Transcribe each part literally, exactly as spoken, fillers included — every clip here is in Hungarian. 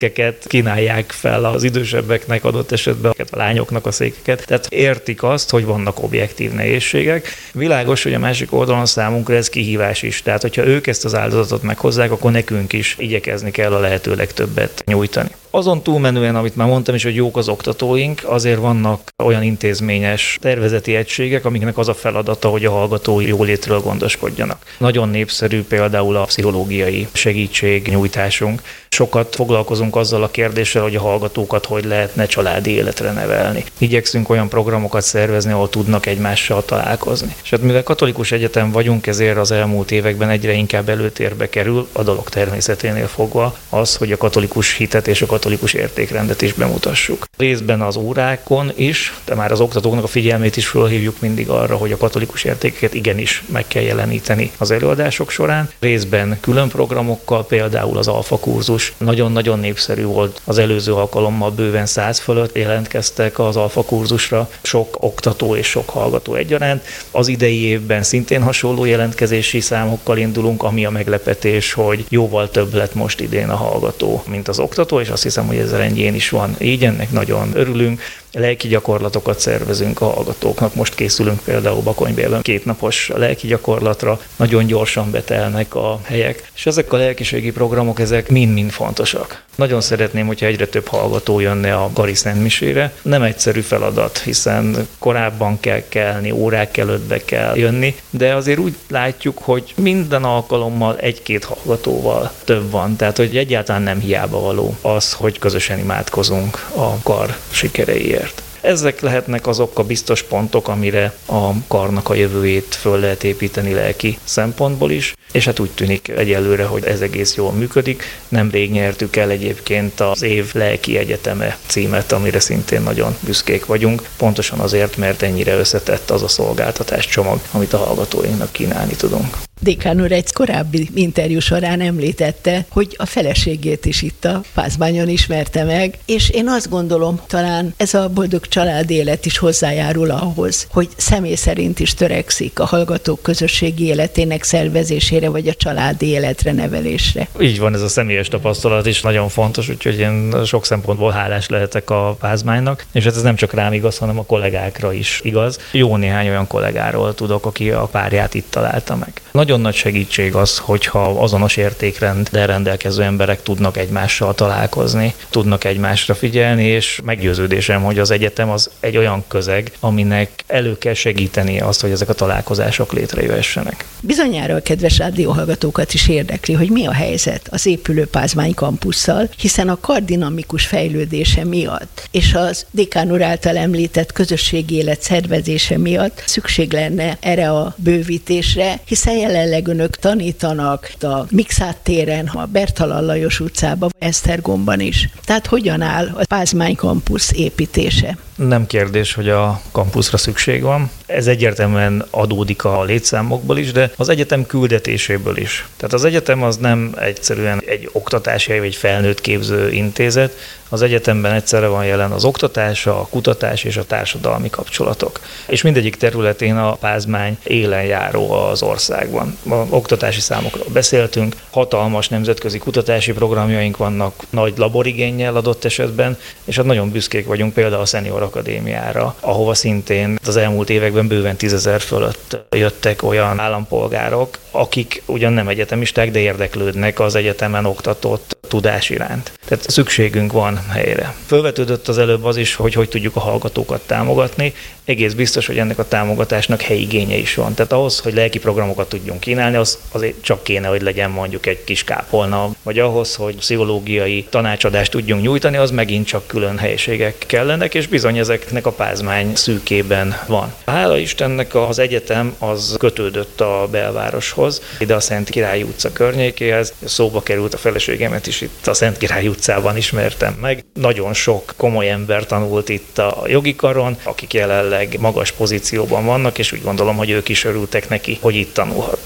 székeket kínálják fel az idősebbeknek, adott esetben a lányoknak a székeket. Tehát értik azt, hogy vannak objektív nehézségek. Világos, hogy a másik oldalon számunkra ez kihívás is. Tehát, hogyha ők ezt az áldozatot meghozzák, akkor nekünk is igyekezni kell a lehető legtöbbet nyújtani. Azon túlmenően, amit már mondtam is, hogy jók az oktatóink, azért vannak olyan intézményes tervezeti egységek, amiknek az a feladata, hogy a hallgatói jólétről gondoskodjanak. Nagyon népszerű például a pszichológiai segítségnyújtásunk. Sokat foglalkozunk azzal a kérdéssel, hogy a hallgatókat hogy lehetne családi életre nevelni. Igyekszünk olyan programokat szervezni, ahol tudnak egymással találkozni. És hát mivel katolikus egyetem vagyunk, ezért az elmúlt években egyre inkább előtérbe kerül, a dolog természeténél fogva, az, hogy a katolikus hitet és a katolikus értékrendet is bemutassuk. Részben az órákon is, de már az oktatóknak a figyelmét is felhívjuk mindig arra, hogy a katolikus értékeket igenis meg kell jeleníteni az előadások során. Részben külön programokkal, például az alfa kurzus nagyon-nagyon népszerű volt. Az előző alkalommal bőven száz fölött jelentkeztek az alfa kurzusra, sok oktató és sok hallgató egyaránt. Az idei évben szintén hasonló jelentkezési számokkal indulunk, ami a meglepetés, hogy jóval több lett most idén a hallgató, mint az oktató, és azt hiszem, hogy ez rendjén is van. Így ennek nagyon örülünk. Lelki gyakorlatokat szervezünk a hallgatóknak. Most készülünk például Bakonybélben kétnapos lelki gyakorlatra, nagyon gyorsan betelnek a helyek, és ezek a lelkiségi programok, ezek mind-mind fontosak. Nagyon szeretném, hogyha egyre több hallgató jönne a Kari Szentmisére. Nem egyszerű feladat, hiszen korábban kell kelni, órák előtt be kell jönni, de azért úgy látjuk, hogy minden alkalommal egy-két hallgatóval több van, tehát hogy egyáltalán nem hiába való az, hogy közösen imádkozunk a kar sikereiért. Ezek lehetnek azok a biztos pontok, amire a karnak a jövőjét föl lehet építeni lelki szempontból is, és hát úgy tűnik egyelőre, hogy ez egész jól működik. Nemrég nyertük el egyébként az év lelki egyeteme címet, amire szintén nagyon büszkék vagyunk, pontosan azért, mert ennyire összetett az a szolgáltatáscsomag, amit a hallgatóinknak kínálni tudunk. Dékán úr egy korábbi interjú során említette, hogy a feleségét is itt a Pázmányon ismerte meg, és én azt gondolom, talán ez a boldog családi élet is hozzájárul ahhoz, hogy személy szerint is törekszik a hallgatók közösségi életének szervezésére, vagy a családi életre nevelésre. Így van, ez a személyes tapasztalat is nagyon fontos, úgyhogy én sok szempontból hálás lehetek a Pázmánynak, és ez nem csak rám igaz, hanem a kollégákra is igaz. Jó néhány olyan kollégáról tudok, aki a párját itt találta meg. Nagyon nagy segítség az, hogyha azonos értékrenddel rendelkező emberek tudnak egymással találkozni, tudnak egymásra figyelni, és meggyőződésem, hogy az egyetem az egy olyan közeg, aminek elő kell segíteni azt, hogy ezek a találkozások létrejöhessenek. Bizonyára a kedves rádióhallgatókat is érdekli, hogy mi a helyzet az épülő Pázmány kampusszal, hiszen a kardinamikus fejlődése miatt és az dékán úr által említett közösségi élet szervezése miatt szükség lenne erre a bővítésre, hiszen jelenleg önök tanítanak a Mikszáth téren, a Bertalan Lajos utcában, Esztergomban is. Tehát hogyan áll a Pázmány kampusz építése? Nem kérdés, hogy a kampuszra szükség van. Ez egyértelműen adódik a létszámokból is, de az egyetem küldetéséből is. Tehát az egyetem az nem egyszerűen egy oktatási vagy felnőtt képző intézet, az egyetemben egyszerre van jelen az oktatás, a kutatás és a társadalmi kapcsolatok. És mindegyik területén a Pázmány élen járó az országban. A oktatási számokról beszéltünk, hatalmas nemzetközi kutatási programjaink vannak, nagy laborigénnyel adott esetben, és hát nagyon büszkék vagyunk például a Senior Akadémiára, ahova szintén az elmúlt években bőven tízezer fölött jöttek olyan állampolgárok, akik ugyan nem egyetemisták, de érdeklődnek az egyetemen oktatott tudás iránt. Tehát szükségünk van helyre. Fölvetődött az előbb az is, hogy hogy tudjuk a hallgatókat támogatni. Egész biztos, hogy ennek a támogatásnak helyigénye is van. Tehát ahhoz, hogy lelki programokat tudjunk kínálni, az azért csak kéne, hogy legyen mondjuk egy kis kápolna, vagy ahhoz, hogy pszichológiai tanácsadást tudjunk nyújtani, az megint csak külön helyiségek kellenek, és bizony ezeknek a Pázmány szűkében van. Hála Istennek az egyetem az kötődött a belvároshoz, ide a Szent Király utca környékéhez. Szóba került a feleségemet is itt a Szent Király utcában ismertem meg. Nagyon sok komoly ember tanult itt a jogi karon, akik jelenleg magas pozícióban vannak, és úgy gondolom, hogy ők is örültek neki, hogy itt tanulhattak.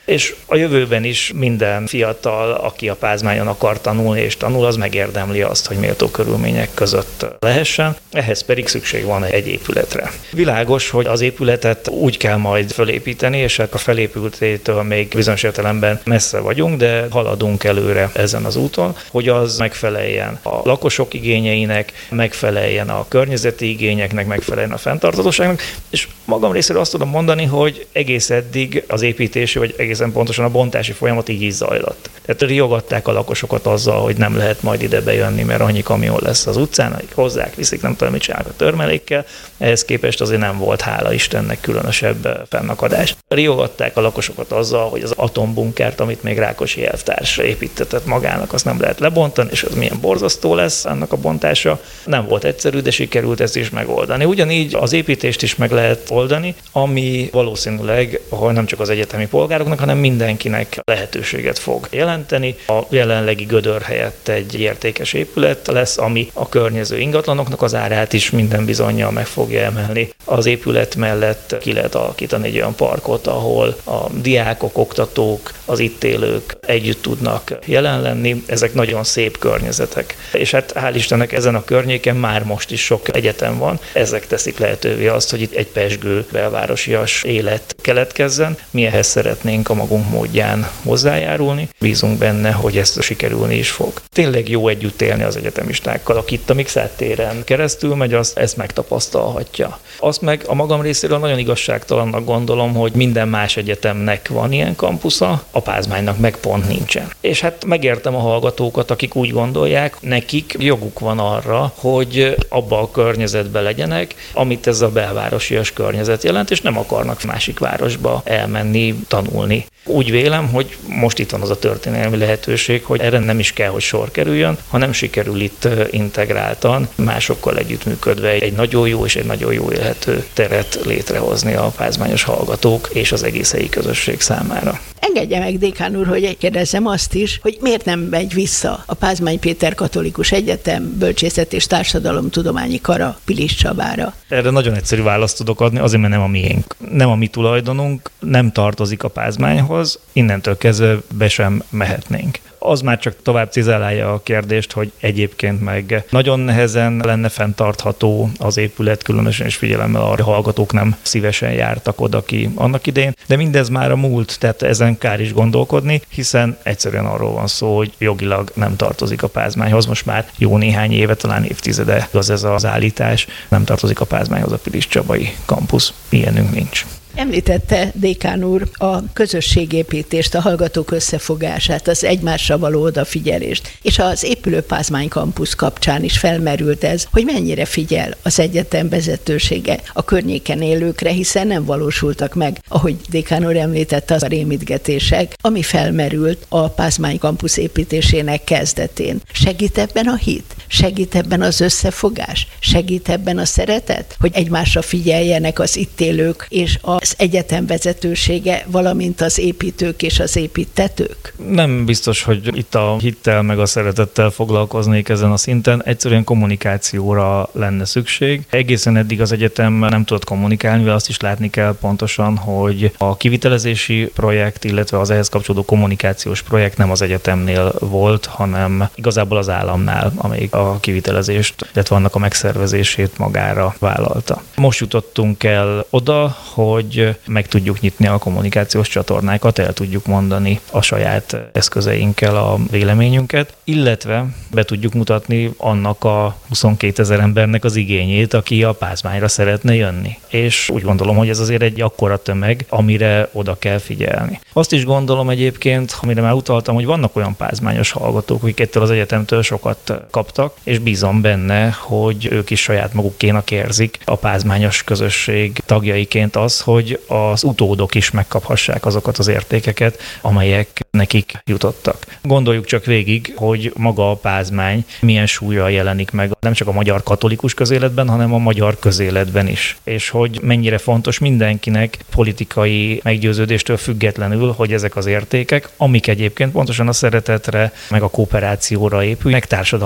És a jövőben is minden fiatal, aki a Pázmányon akar tanulni és tanul, az megérdemli azt, hogy méltó körülmények között lehessen. Ehhez pedig szükség van egy épületre. Világos, hogy az épületet úgy kell majd felépíteni, és a felépültétől még bizonyos értelemben messze vagyunk, de haladunk előre ezen az úton, hogy az megfeleljen a lakosok igényeinek, megfeleljen a környezeti igényeknek, megfeleljen a fenntarthatóságnak, és magam részéről azt tudom mondani, hogy egész eddig az építési, vagy egészen pontosan a bontási folyamat így is zajlott. Tehát riogatták a lakosokat azzal, hogy nem lehet majd ide bejönni, mert annyi kamion lesz az utcán, akik hozzák, viszik, nem tudom, mit csinálnak a törmelékkel. Ehhez képest azért nem volt, hála Istennek, különösebb fennakadás. Riogatták a lakosokat azzal, hogy az atombunkert, amit még Rákosi elvtárs építetett magának, azt nem lehet lebontani, és az milyen borzasztó lesz annak a bontása. Nem volt egyszerű, de sikerült ezt is megoldani. Ugyanígy az építést is meg lehet oldani, ami valószínűleg, hogy nem csak az egyetemi polgároknak, hanem mindenkinek lehetőséget fog jelenteni. A jelenlegi gödör helyett egy értékes épület lesz, ami a környező ingatlanoknak az árát is minden bizonnyal meg fogja emelni. Az épület mellett ki lehet alakítani egy olyan parkot, ahol a diákok, oktatók, az itt élők együtt tudnak jelen lenni. Ezek nagyon szép környezetek. És hát hál' Istennek ezen a környéken már most is sok egyetem van. Ezek teszik lehetővé azt, hogy itt egy pezsgő belvárosias élet keletkezzen. Mi ehhez szeretnénk a magunk módján hozzájárulni. Bízunk benne, hogy ezt sikerülni is fog. Tényleg jó együtt élni az egyetemistákkal, akik itt a Mikszáth téren keresztül megy, azt ezt megtapasztalhatja. Azt meg a magam részéről nagyon igazságtalannak gondolom, hogy minden más egyetemnek van ilyen kampusza, a Pázmánynak meg pont nincsen. És hát megértem a hallgatókat, akik úgy gondolják, nekik joguk van arra, hogy abba a környezetben legyenek, amit ez a belvárosias környezet jelent, és nem akarnak másik városba elmenni, tanulni. Úgy vélem, hogy most itt van az a történelmi lehetőség, hogy erre nem is kell, hogy sor kerüljön, hanem sikerül itt integráltan, másokkal együttműködve egy nagyon jó és egy nagyon jó élhető teret létrehozni a pázmányos hallgatók és az egész helyi közösség számára. Engedje meg, dékán úr, hogy kérdezzem azt is, hogy miért nem megy vissza a Pázmány Péter Katolikus Egyetem Bölcsészet és Társadalomtudományi Kara Pilis Csabára? Erre nagyon egyszerű választ tudok adni, azért, mert nem a miénk. Nem a mi tulajdonunk, nem tartozik a Pázmányhoz, innentől kezdve be sem mehetnénk. Az már csak tovább cizellálja a kérdést, hogy egyébként meg nagyon nehezen lenne fenntartható az épület, különösen is figyelemmel arra, hogy a hallgatók nem szívesen jártak oda ki annak idején, de mindez már a múlt, tehát ezen kár is gondolkodni, hiszen egyszerűen arról van szó, hogy jogilag nem tartozik a Pázmányhoz, most már jó néhány éve, talán évtizede az ez az állítás, nem tartozik a Pázmányhoz a Pilis Csabai kampusz. Ilyenünk nincs. Említette, dékán úr, a közösségépítést, a hallgatók összefogását, az egymásra való odafigyelést, és az épülő Pázmány kampusz kapcsán is felmerült ez, hogy mennyire figyel az egyetem vezetősége a környéken élőkre, hiszen nem valósultak meg, ahogy dékán úr említette, az a rémítgetések, ami felmerült a Pázmány kampusz építésének kezdetén. Segít ebben a hit? Segít ebben az összefogás? Segít ebben a szeretet? Hogy egymásra figyeljenek az itt élők és a az egyetem vezetősége, valamint az építők és az építtetők? Nem biztos, hogy itt a hittel meg a szeretettel foglalkoznék ezen a szinten. Egyszerűen kommunikációra lenne szükség. Egészen eddig az egyetem nem tudott kommunikálni, mivel azt is látni kell pontosan, hogy a kivitelezési projekt, illetve az ehhez kapcsolódó kommunikációs projekt nem az egyetemnél volt, hanem igazából az államnál, amelyik a kivitelezést, illetve annak a megszervezését magára vállalta. Most jutottunk el oda, hogy meg tudjuk nyitni a kommunikációs csatornákat, el tudjuk mondani a saját eszközeinkkel a véleményünket, illetve be tudjuk mutatni annak a huszonkétezer embernek az igényét, aki a Pázmányra szeretne jönni. És úgy gondolom, hogy ez azért egy akkora tömeg, amire oda kell figyelni. Azt is gondolom egyébként, amire már utaltam, hogy vannak olyan pázmányos hallgatók, akik ettől az egyetemtől sokat kaptak, és bízom benne, hogy ők is saját magukénak érzik a pázmányos közösség tagjaiként az, hogy az utódok is megkaphassák azokat az értékeket, amelyek nekik jutottak. Gondoljuk csak végig, hogy maga a Pázmány milyen súllyal jelenik meg nem csak a magyar katolikus közéletben, hanem a magyar közéletben is. És hogy mennyire fontos mindenkinek politikai meggyőződéstől függetlenül, hogy ezek az értékek, amik egyébként pontosan a szeretetre, meg a kooperációra épülnek, társadalmi szinten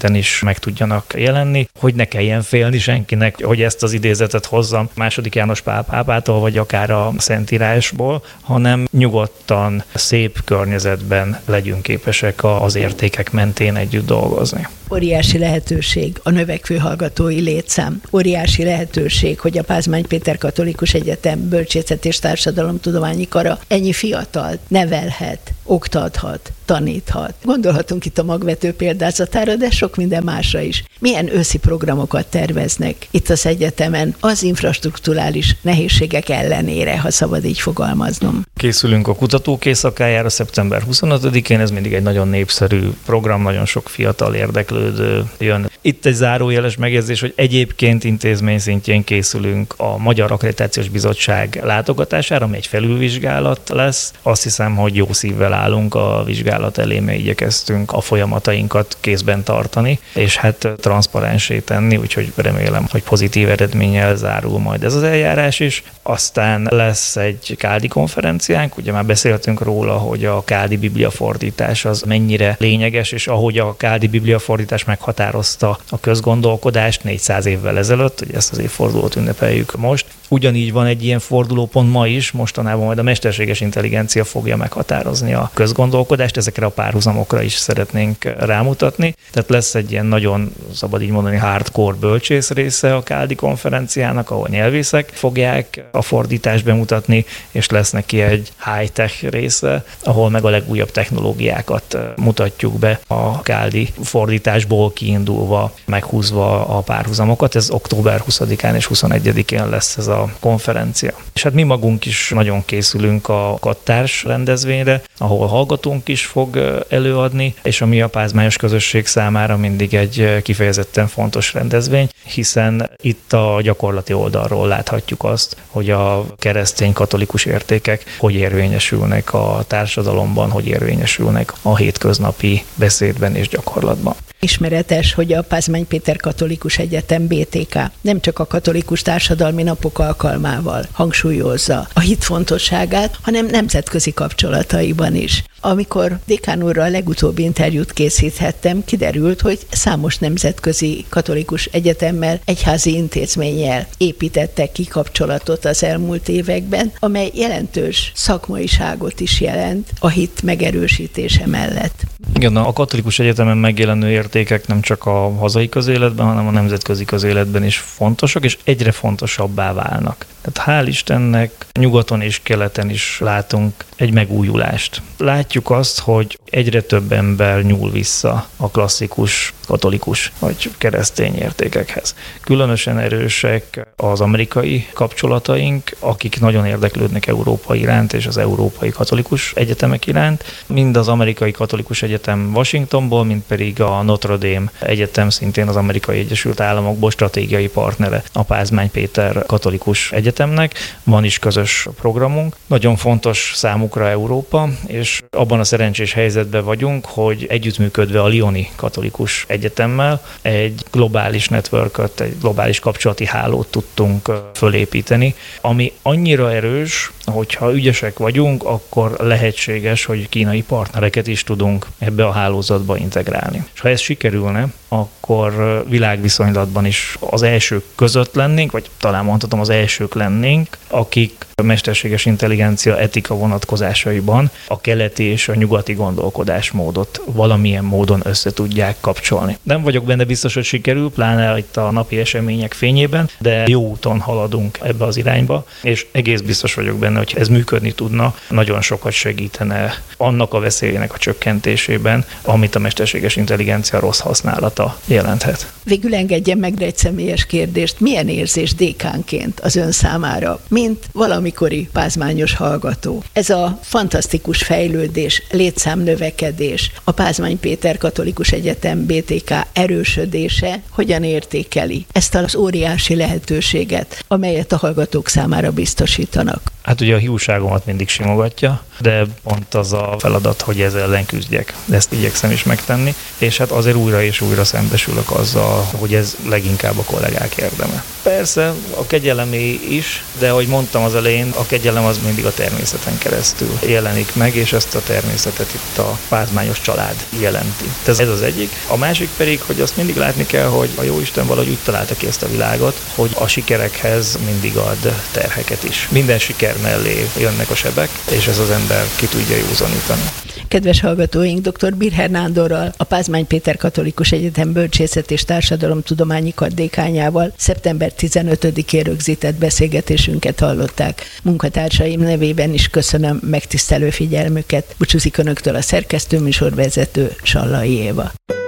szinten is meg tudjanak jelenni, hogy ne kelljen félni senkinek, hogy ezt az idézetet hozzam második János Pál pápától, vagy akár a Szentírásból, hanem nyugodtan, szép környezetben legyünk képesek az értékek mentén együtt dolgozni. Óriási lehetőség a növekvő hallgatói létszám. Óriási lehetőség, hogy a Pázmány Péter Katolikus Egyetem Bölcsészet és Társadalomtudományi Kara ennyi fiatalt nevelhet, oktathat, taníthat. Gondolhatunk itt a magvető példázatára, de sok minden másra is. Milyen őszi programokat terveznek itt az egyetemen az infrastrukturális nehézségek ellenére, ha szabad így fogalmaznom? Készülünk a kutatók éjszakájára szeptember huszonötödikén, ez mindig egy nagyon népszerű program, nagyon sok fiatal érdeklődő jön. Itt egy zárójeles megjegyzés, hogy egyébként intézmény szintjén készülünk a Magyar Akkreditációs Bizottság látogatására, ami egy felülvizsgálat lesz. Azt hiszem, hogy jó szívvel állunk a vizsgálat elé, mert igyekeztünk a folyamatainkat kézben tartani, és hát transzparensé tenni, úgyhogy remélem, hogy pozitív eredménnyel zárul majd ez az eljárás is. Aztán lesz egy Kádi konferenciánk, ugye már beszéltünk róla, hogy a kádi bibliafordítás az mennyire lényeges, és ahogy a kádi bibliafordítás meghatározta a közgondolkodást négyszáz évvel ezelőtt, hogy ezt az évfordulót ünnepeljük most. Ugyanígy van egy ilyen fordulópont ma is, mostanában majd a mesterséges intelligencia fogja meghatározni a közgondolkodást, ezekre a párhuzamokra is szeretnénk rámutatni. Tehát lesz egy ilyen nagyon, szabad így mondani, hardcore bölcsész része a Kádi konferenciának, ahol nyelvészek fogják a fordítást bemutatni, és lesz neki egy high-tech része, ahol meg a legújabb technológiákat mutatjuk be a kádi fordításból kiindulva, meghúzva a párhuzamokat. Ez október huszadikán és huszonegyedikén lesz ez a konferencia. És hát mi magunk is nagyon készülünk a kattárs rendezvényre, ahol hallgatónk is fog előadni, és ami a pázmányos közösség számára mindig egy kifejezetten fontos rendezvény, hiszen itt a gyakorlati oldalról láthatjuk azt, hogy a keresztény katolikus értékek hogy érvényesülnek a társadalomban, hogy érvényesülnek a hétköznapi beszédben és gyakorlatban. Ismeretes, hogy a Pázmány Péter Katolikus Egyetem bé té ká nem csak a katolikus társadalmi napok alkalmával hangsúlyozza a hit fontosságát, hanem nemzetközi kapcsolataiban is. Amikor dékán úrral a legutóbbi interjút készíthettem, kiderült, hogy számos nemzetközi katolikus egyetemmel, egyházi intézménnyel építettek ki kapcsolatot az elmúlt években, amely jelentős szakmaiságot is jelent a hit megerősítése mellett. Igen, a katolikus egyetemen megjelenő értékek nem csak a hazai közéletben, hanem a nemzetközi közéletben is fontosak, és egyre fontosabbá válnak. Tehát hál' Istennek nyugaton és keleten is látunk egy megújulást. Látjuk azt, hogy egyre több ember nyúl vissza a klasszikus katolikus vagy keresztény értékekhez. Különösen erősek az amerikai kapcsolataink, akik nagyon érdeklődnek Európa iránt és az európai katolikus egyetemek iránt. Mind az amerikai katolikus egyetem Washingtonból, mind pedig a Notre Dame Egyetem, szintén az Amerikai Egyesült Államokból stratégiai partnere a Pázmány Péter Katolikus Egyetemnek. Van is közös programunk. Nagyon fontos számukra Európa, és abban a szerencsés helyzetben vagyunk, hogy együttműködve a Lyoni Katolikus Egyetemmel egy globális networköt, egy globális kapcsolati hálót tudtunk fölépíteni, ami annyira erős, hogyha ügyesek vagyunk, akkor lehetséges, hogy kínai partnereket is tudunk ebbe a hálózatba integrálni. És ha ez sikerülne, akkor világviszonylatban is az elsők között lennénk, vagy talán mondhatom az elsők lennénk, akik a mesterséges intelligencia etika vonatkozásaiban a keleti és a nyugati gondolkodásmódot valamilyen módon össze tudják kapcsolni. Nem vagyok benne biztos, hogy sikerül, pláne itt a napi események fényében, de jó úton haladunk ebbe az irányba, és egész biztos vagyok benne, hogy ez működni tudna, nagyon sokat segítene annak a veszélyének a csökkentésében, amit a mesterséges intelligencia rossz használata jelenthet. Végül engedjen meg egy személyes kérdést. Milyen érzés dékánként az ön számára, mint valamikori pázmányos hallgató? Ez a fantasztikus fejlődés, létszámnövekedés, a Pázmány Péter Katolikus Egyetem bé té ká erősödése hogyan értékeli ezt az óriási lehetőséget, amelyet a hallgatók számára biztosítanak? Hát ugye a hiúságomat mindig simogatja, de pont az a feladat, hogy ezzel ellen küzdjek. Ezt igyekszem is megtenni, és hát azért újra és újra szembesülök azzal, mondta, hogy ez leginkább a kollégák érdeme. Persze a kegyelemé is, de ahogy mondtam az elején, a kegyelem az mindig a természeten keresztül jelenik meg, és ezt a természetet itt a pázmányos család jelenti. Ez, ez az egyik. A másik pedig, hogy azt mindig látni kell, hogy a Jóisten valahogy úgy találta ki ezt a világot, hogy a sikerekhez mindig ad terheket is. Minden siker mellé jönnek a sebek, és ez az ember ki tudja józanítani. Kedves hallgatóink, dr. Birher Nándorral, a Pázmány Péter Katolikus Egyetem Bölcsészet és Társadalomtudományi Kardékányával szeptember tizenötödikén rögzített beszélgetésünket hallották. Munkatársaim nevében is köszönöm megtisztelő figyelmüket. Búcsúzik önöktől a szerkesztő műsorvezető Sallai Éva.